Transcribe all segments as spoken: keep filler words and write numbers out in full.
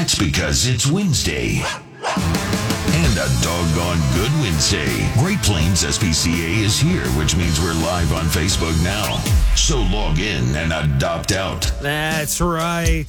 That's because it's Wednesday. And a doggone good Wednesday. Great Plains S P C A is here, which means we're live on Facebook now. So log in and adopt out. That's right.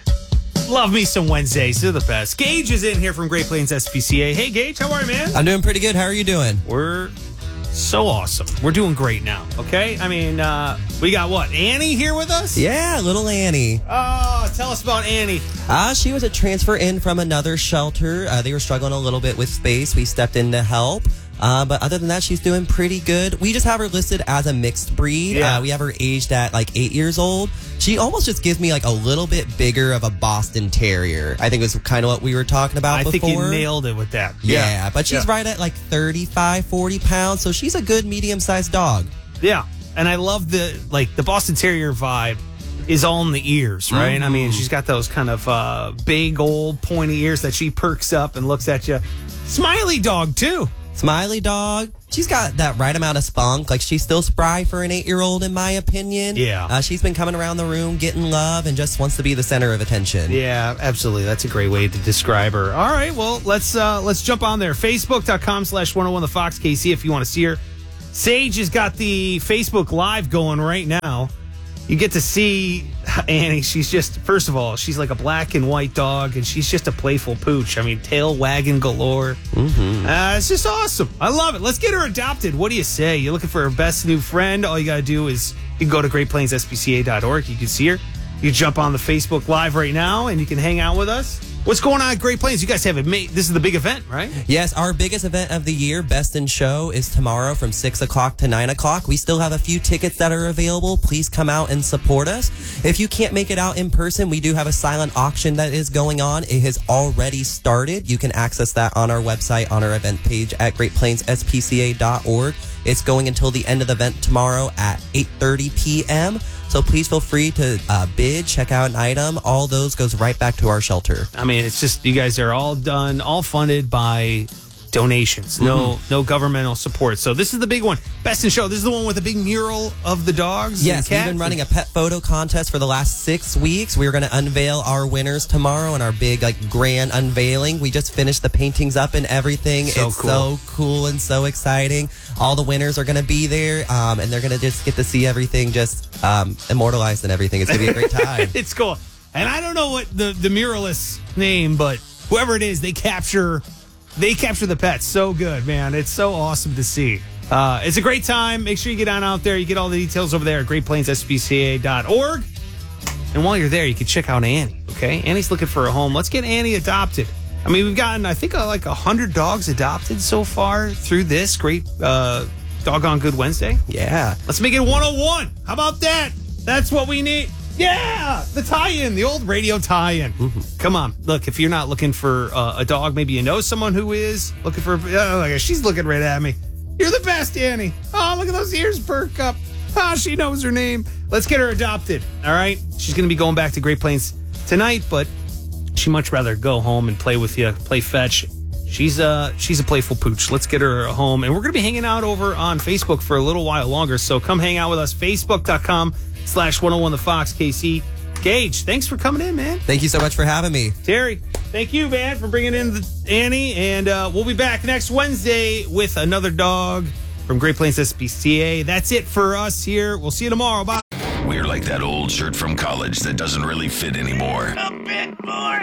Love me some Wednesdays. They're the best. Gage is in here from Great Plains S P C A. Hey, Gage, how are you, man? I'm doing pretty good. How are you doing? We're so awesome. We're doing great now, okay? I mean, uh, we got what? Annie here with us? Yeah, little Annie. Oh, tell us about Annie. Uh, she was a transfer in from another shelter. Uh, they were struggling a little bit with space. We stepped in to help. Uh, but other than that, she's doing pretty good. We just have her listed as a mixed breed. Yeah. Uh, we have her aged at like eight years old. She almost just gives me like a little bit bigger of a Boston Terrier. I think was kind of what we were talking about I before. think you nailed it with that. Yeah, Yeah, but she's yeah. right at like thirty-five, forty pounds. So she's a good medium-sized dog. Yeah, and I love the, like, the Boston Terrier vibe is all in the ears, right? Mm-hmm. I mean, she's got those kind of uh, big, old, pointy ears that she perks up and looks at you. Smiley dog, too. Smiley dog. She's got that right amount of spunk. Like, she's still spry for an eight-year-old, in my opinion. Yeah. Uh, she's been coming around the room, getting love, and just wants to be the center of attention. Yeah, absolutely. That's a great way to describe her. All right, well, let's uh, let's jump on there. Facebook.com slash 101 The Fox, K C, if you want to see her. Sage has got the Facebook Live going right now. You get to see Annie. She's just, first of all, she's like a black and white dog, and she's just a playful pooch. I mean, tail wagging galore. Mm-hmm. Uh, it's just awesome. I love it. Let's get her adopted. What do you say? You're looking for her best new friend? All you got to do is you can go to great plains s p c a dot org. You can see her. You can jump on the Facebook Live right now, and you can hang out with us. What's going on at Great Plains? You guys have it made. This is the big event, right? Yes, our biggest event of the year, Best in Show, is tomorrow from six o'clock to nine o'clock. We still have a few tickets that are available. Please come out and support us. If you can't make it out in person, we do have a silent auction that is going on. It has already started. You can access that on our website, on our event page at great plains s p c a dot org. It's going until the end of the event tomorrow at eight thirty p.m., so please feel free to uh, bid, check out an item. All those goes right back to our shelter. I mean, it's just, you guys are all done, all funded by donations. No mm-hmm. no governmental support. So this is the big one. Best in Show. This is the one with a big mural of the dogs. Yes, and cats. We've been running a pet photo contest for the last six weeks. We're going to unveil our winners tomorrow in our big, like, grand unveiling. We just finished the paintings up and everything. So it's cool. so cool and so exciting. All the winners are going to be there, um, and they're going to just get to see everything just um, immortalized and everything. It's going to be a great time. It's cool. And I don't know what the, the muralist's name, but whoever it is, they capture... They capture the pets so good, man. It's so awesome to see. Uh, it's a great time. Make sure you get on out there. You get all the details over there at great plains s p c a dot org. And while you're there, you can check out Annie, okay? Annie's looking for a home. Let's get Annie adopted. I mean, we've gotten, I think, uh, like one hundred dogs adopted so far through this great uh, Doggone Good Wednesday. Yeah. Let's make it one oh one. How about that? That's what we need. Yeah, the tie-in, the old radio tie-in. Mm-hmm. Come on, look, if you're not looking for uh, a dog, maybe you know someone who is looking for, uh, she's looking right at me. You're the best, Annie. Oh, look at those ears perk up. Oh, she knows her name. Let's get her adopted, all right? She's going to be going back to Great Plains tonight, but she'd much rather go home and play with you, play fetch. She's a, she's a playful pooch. Let's get her home. And we're going to be hanging out over on Facebook for a little while longer, so come hang out with us, facebook.com slash 101 The Fox, K C. Gage, thanks for coming in, man. Thank you so much for having me. Terry, thank you, man, for bringing in the Annie. And uh, we'll be back next Wednesday with another dog from Great Plains S P C A. That's it for us here. We'll see you tomorrow. Bye. We're like that old shirt from college that doesn't really fit anymore. A bit more.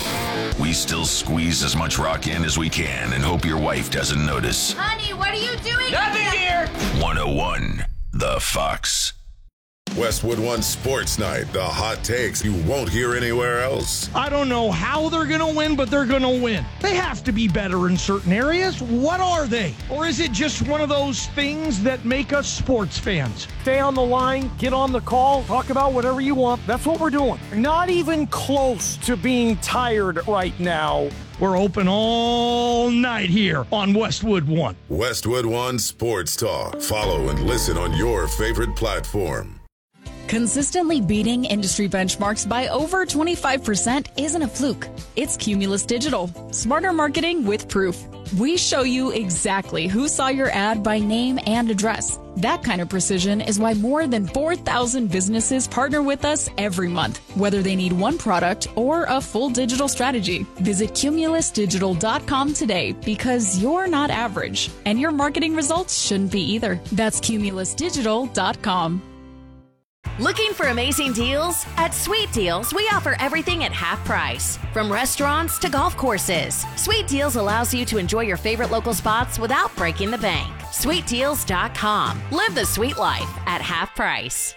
We still squeeze as much rock in as we can and hope your wife doesn't notice. Honey, what are you doing? Nothing here. one oh one The Fox. Westwood One Sports Night, the hot takes you won't hear anywhere else. I don't know how they're going to win, but they're going to win. They have to be better in certain areas. What are they? Or is it just one of those things that make us sports fans? Stay on the line, get on the call, talk about whatever you want. That's what we're doing. Not even close to being tired right now. We're open all night here on Westwood One. Westwood One Sports Talk. Follow and listen on your favorite platform. Consistently beating industry benchmarks by over twenty-five percent isn't a fluke. It's Cumulus Digital. Smarter marketing with proof. We show you exactly who saw your ad by name and address. That kind of precision is why more than four thousand businesses partner with us every month, whether they need one product or a full digital strategy. Visit cumulus digital dot com today because you're not average, and your marketing results shouldn't be either. That's cumulus digital dot com. Looking for amazing deals? At Sweet Deals, we offer everything at half price. From restaurants to golf courses, Sweet Deals allows you to enjoy your favorite local spots without breaking the bank. sweet deals dot com. Live the sweet life at half price.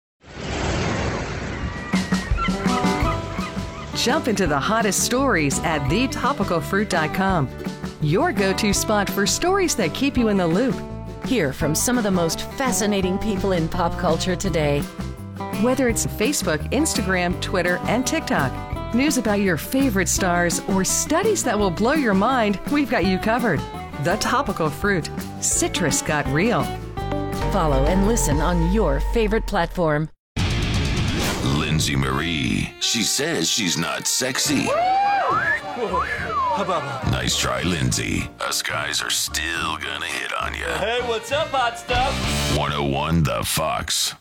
Jump into the hottest stories at the topical fruit dot com. Your go-to spot for stories that keep you in the loop. Hear from some of the most fascinating people in pop culture today. Whether it's Facebook, Instagram, Twitter, and TikTok, news about your favorite stars, or studies that will blow your mind, we've got you covered. The Topical Fruit. Citrus got real. Follow and listen on your favorite platform. Lindsay Marie. She says she's not sexy. Nice try, Lindsay. Us guys are still gonna hit on you. Hey, what's up, hot stuff? one oh one The Fox.